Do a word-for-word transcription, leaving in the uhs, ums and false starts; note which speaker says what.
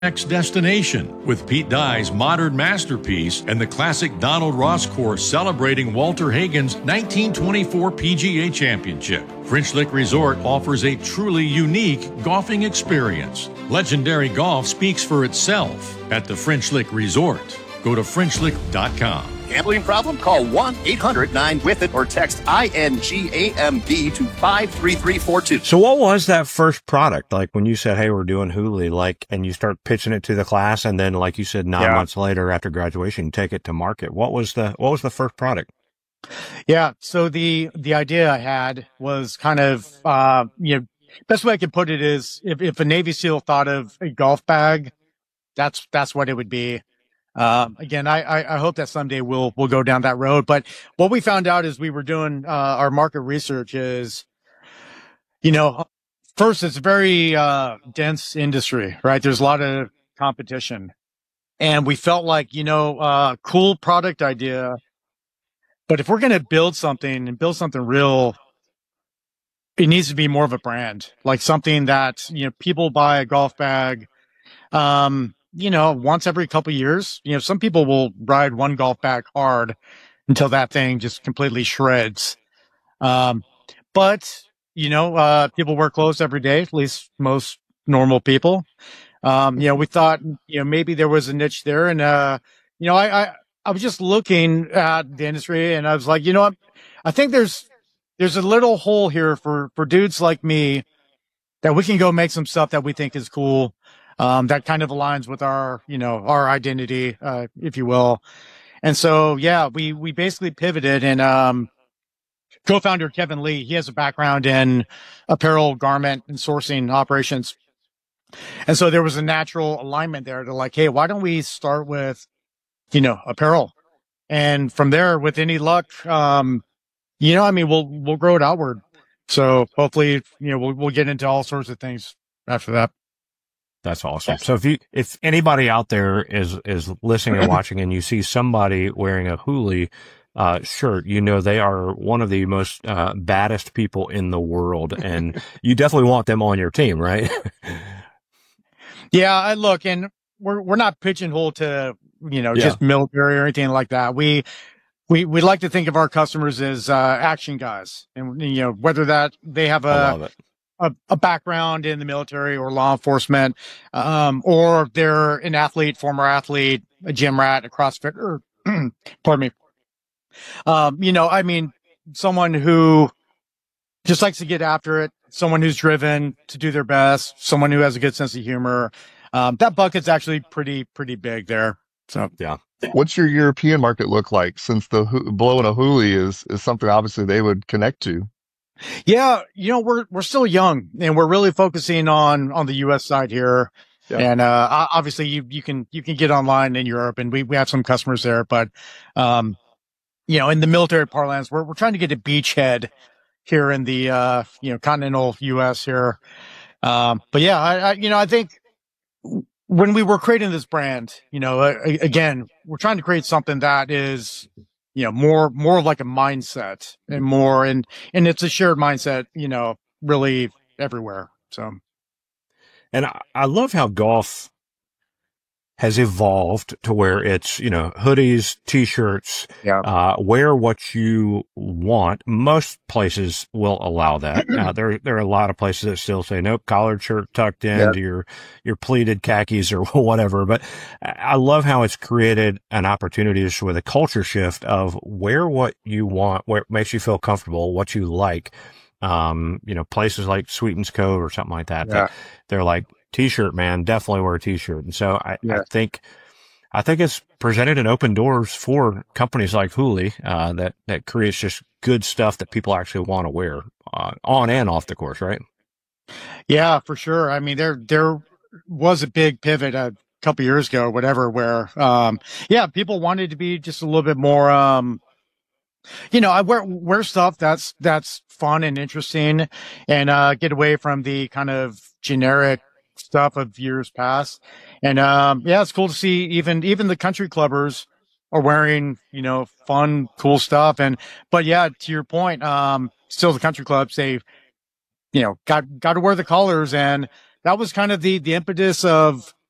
Speaker 1: next destination with Pete Dye's modern masterpiece and the classic Donald Ross course celebrating Walter Hagen's nineteen twenty-four P G A Championship. French Lick Resort offers a truly unique golfing experience. Legendary golf speaks for itself at the French Lick Resort. Go to French Lick dot com.
Speaker 2: Gambling problem? Call one eight hundred nine with it or text I N G A M B to five three three four two.
Speaker 3: So what was that first product? Like when you said, hey, we're doing Hooli, like, and you start pitching it to the class, and then like you said, nine yeah. months later after graduation, you take it to market. What was the, what was the first product?
Speaker 4: Yeah. So the, the idea I had was kind of, uh, you know, best way I could put it is if, if a Navy SEAL thought of a golf bag, that's, that's what it would be. Um, again, I, I, I hope that someday we'll, we'll go down that road. But what we found out as we were doing, uh, our market research is, you know, first, it's a very, uh, dense industry, right? There's a lot of competition, and we felt like, you know, uh, cool product idea. But if we're going to build something and build something real, it needs to be more of a brand, like something that, you know, people buy a golf bag, um, you know, once every couple of years. You know, some people will ride one golf bag hard until that thing just completely shreds. Um, but, you know, uh, people wear clothes every day, at least most normal people. Um, you know, we thought, you know, maybe there was a niche there. And, uh, you know, I, I, I was just looking at the industry, and I was like, you know what? I think there's, there's a little hole here for, for dudes like me that we can go make some stuff that we think is cool. Um, that kind of aligns with our, you know, our identity, uh, if you will. And so, yeah, we, we basically pivoted, and, um, co-founder Kevin Lee, he has a background in apparel, garment, and sourcing operations. And so there was a natural alignment there to like, hey, why don't we start with, you know, apparel? And from there, with any luck, um, you know, I mean, we'll, we'll grow it outward. So hopefully, you know, we'll, we'll get into all sorts of things after that.
Speaker 3: That's awesome. So if you, if anybody out there is, is listening and watching, and you see somebody wearing a Hooli, uh, shirt, you know, they are one of the most, uh, baddest people in the world, and you definitely want them on your team, right?
Speaker 4: Yeah, I look, and we're, we're not pigeonholed to, you know,
Speaker 3: Yeah.
Speaker 4: just military or anything like that. We, we, we like to think of our customers as, uh, action guys, and, you know, whether that they have
Speaker 3: I love
Speaker 4: a,
Speaker 3: it.
Speaker 4: a, a background in the military or law enforcement, um, or they're an athlete, former athlete, a gym rat, a CrossFit, or, pardon me. Um, you know, I mean, someone who just likes to get after it, someone who's driven to do their best, someone who has a good sense of humor. Um, that bucket's actually pretty, pretty big there. So,
Speaker 3: yeah.
Speaker 5: What's your European market look like, since the hu- blowing a Hooli is, is something obviously they would connect to?
Speaker 4: Yeah, you know, we're, we're still young, and we're really focusing on, on the U S side here. Yeah. And, uh, obviously you, you can, you can get online in Europe, and we, we have some customers there, but, um, you know, in the military parlance, we're, we're trying to get a beachhead here in the, uh, you know, continental U S here. Um, but yeah, I, I, you know, I think when we were creating this brand, you know, uh, again, we're trying to create something that is, you know, more, more of like a mindset, and more, and, and it's a shared mindset, you know, really everywhere. So.
Speaker 3: And I, I love how golf has evolved to where it's, you know, hoodies, t-shirts,
Speaker 4: Yeah.
Speaker 3: uh, wear what you want. Most places will allow that. Uh, there, there are a lot of places that still say, nope, collared shirt tucked into
Speaker 5: Yeah.
Speaker 3: your, your pleated khakis or whatever. But I love how it's created an opportunity just with a culture shift of wear what you want, where it makes you feel comfortable, what you like. Um, you know, places like Sweetens Cove or something like that,
Speaker 5: Yeah.
Speaker 3: that they're like, t-shirt, man, definitely wear a t-shirt. And so I,
Speaker 5: Yeah.
Speaker 3: I think, I think it's presented and open doors for companies like Hooli, uh, that, that creates just good stuff that people actually want to wear, uh, on and off the course, right?
Speaker 4: Yeah, for sure. I mean, there, there was a big pivot a couple years ago, or whatever, where, um, yeah, people wanted to be just a little bit more, um, you know, I wear, wear stuff that's, that's fun and interesting, and, uh, get away from the kind of generic stuff of years past. And, um, yeah, it's cool to see even, even the country clubbers are wearing, you know, fun, cool stuff. And, but yeah, to your point, um, still the country clubs, they, you know, got, got to wear the collars. And that was kind of the, the impetus of,